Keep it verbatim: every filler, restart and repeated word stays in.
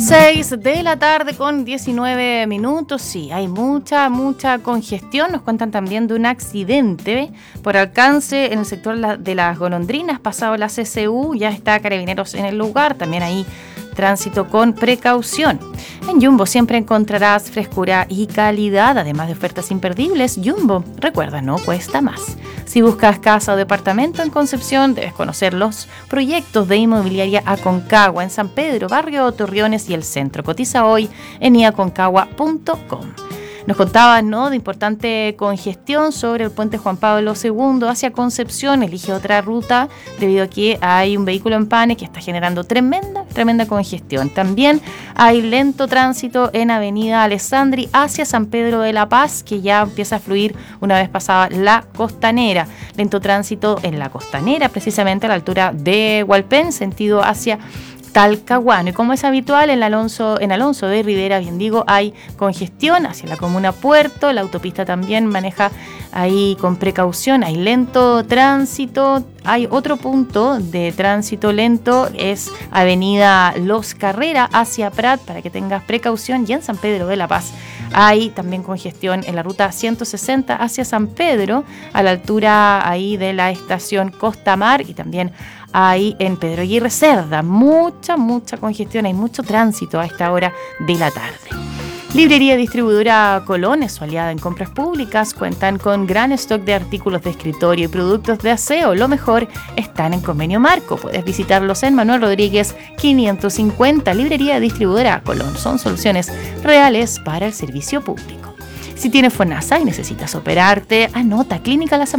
seis de la tarde con diecinueve minutos. Sí, hay mucha, mucha congestión. Nos cuentan también de un accidente por alcance en el sector de las Golondrinas, pasado la C C U. Ya está Carabineros en el lugar. También ahí tránsito con precaución. En Jumbo siempre encontrarás frescura y calidad, además de ofertas imperdibles. Jumbo, recuerda, no cuesta más. Si buscas casa o departamento en Concepción, debes conocer los proyectos de Inmobiliaria Aconcagua en San Pedro, Barrio Torreones y el Centro. Cotiza hoy en i aconcagua punto com. Nos contaban, ¿no?, de importante congestión sobre el puente Juan Pablo segundo hacia Concepción. Elige otra ruta debido a que hay un vehículo en pane que está generando tremenda, tremenda congestión. También hay lento tránsito en Avenida Alessandri hacia San Pedro de la Paz, que ya empieza a fluir una vez pasada la Costanera. Lento tránsito en la Costanera, precisamente a la altura de Hualpén, sentido hacia Talcahuano. Y como es habitual, en Alonso, en Alonso de Rivera, bien digo, hay congestión hacia la comuna Puerto. La autopista también maneja ahí con precaución, hay lento tránsito. Hay otro punto de tránsito lento, es Avenida Los Carrera hacia Prat, para que tengas precaución. Y en San Pedro de la Paz hay también congestión en la ruta ciento sesenta hacia San Pedro, a la altura ahí de la estación Costa Mar, y también ahí en Pedro Aguirre Cerda. Mucha, mucha congestión, hay mucho tránsito a esta hora de la tarde. Librería Distribuidora Colón es su aliada en compras públicas. Cuentan con gran stock de artículos de escritorio y productos de aseo. Lo mejor están en Convenio Marco. Puedes visitarlos en Manuel Rodríguez quinientos cincuenta. Librería Distribuidora Colón. Son soluciones reales para el servicio público. Si tienes FONASA y necesitas operarte, anota Clínica Las